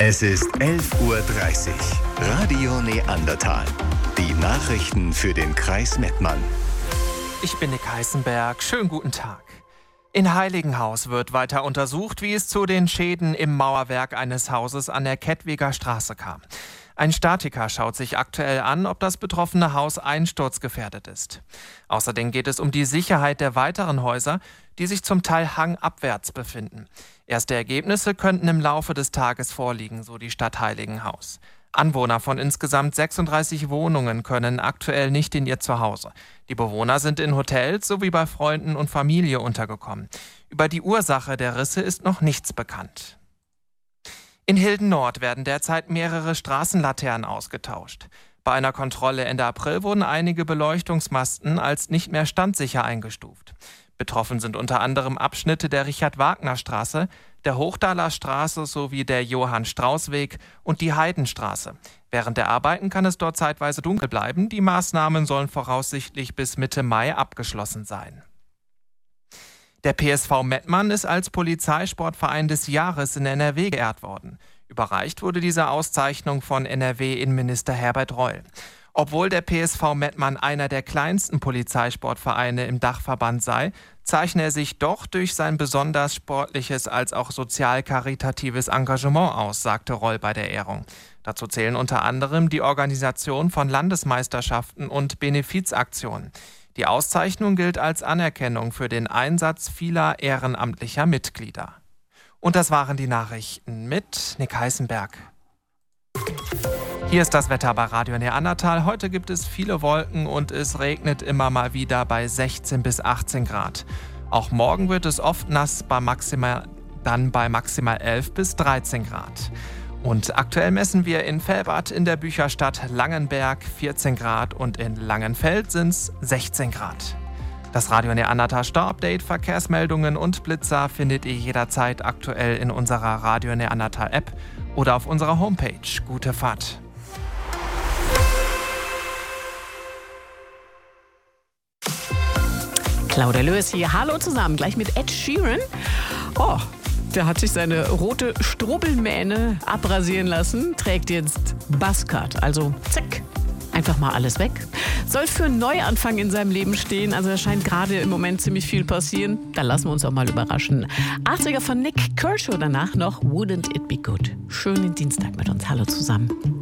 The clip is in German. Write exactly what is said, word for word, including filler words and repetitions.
Es ist elf Uhr dreißig. Radio Neandertal. Die Nachrichten für den Kreis Mettmann. Ich bin Nick Heißenberg. Schönen guten Tag. In Heiligenhaus wird weiter untersucht, wie es zu den Schäden im Mauerwerk eines Hauses an der Kettwiger Straße kam. Ein Statiker schaut sich aktuell an, ob das betroffene Haus einsturzgefährdet ist. Außerdem geht es um die Sicherheit der weiteren Häuser, die sich zum Teil hangabwärts befinden. Erste Ergebnisse könnten im Laufe des Tages vorliegen, so die Stadt Heiligenhaus. Anwohner von insgesamt sechsunddreißig Wohnungen können aktuell nicht in ihr Zuhause. Die Bewohner sind in Hotels sowie bei Freunden und Familie untergekommen. Über die Ursache der Risse ist noch nichts bekannt. In Hilden Nord werden derzeit mehrere Straßenlaternen ausgetauscht. Bei einer Kontrolle Ende April wurden einige Beleuchtungsmasten als nicht mehr standsicher eingestuft. Betroffen sind unter anderem Abschnitte der Richard-Wagner-Straße, der Hochdaler Straße sowie der Johann-Strauß-Weg und die Heidenstraße. Während der Arbeiten kann es dort zeitweise dunkel bleiben. Die Maßnahmen sollen voraussichtlich bis Mitte Mai abgeschlossen sein. Der P S V Mettmann ist als Polizeisportverein des Jahres in N R W geehrt worden. Überreicht wurde diese Auszeichnung von N R W-Innenminister Herbert Reul. Obwohl der P S V Mettmann einer der kleinsten Polizeisportvereine im Dachverband sei, zeichne er sich doch durch sein besonders sportliches als auch sozial-karitatives Engagement aus, sagte Reul bei der Ehrung. Dazu zählen unter anderem die Organisation von Landesmeisterschaften und Benefizaktionen. Die Auszeichnung gilt als Anerkennung für den Einsatz vieler ehrenamtlicher Mitglieder. Und das waren die Nachrichten mit Nick Heißenberg. Hier ist das Wetter bei Radio Neandertal. Heute gibt es viele Wolken und es regnet immer mal wieder bei sechzehn bis achtzehn Grad. Auch morgen wird es oft nass, bei maximal, dann bei maximal elf bis dreizehn Grad. Und aktuell messen wir in Velbert in der Bücherstadt Langenberg vierzehn Grad und in Langenfeld sind es sechzehn Grad. Das Radio Neandertal Stau-Update, Verkehrsmeldungen und Blitzer findet ihr jederzeit aktuell in unserer Radio Neandertal App oder auf unserer Homepage. Gute Fahrt! Claudia Lös hier. Hallo zusammen, gleich mit Ed Sheeran. Oh, der hat sich seine rote Strubbelmähne abrasieren lassen, trägt jetzt Buzzcut, also zack, einfach mal alles weg. Soll für einen Neuanfang in seinem Leben stehen, also da scheint gerade im Moment ziemlich viel passieren. Da lassen wir uns auch mal überraschen. achtziger von Nick Kershaw, danach noch Wouldn't It Be Good. Schönen Dienstag mit uns. Hallo zusammen.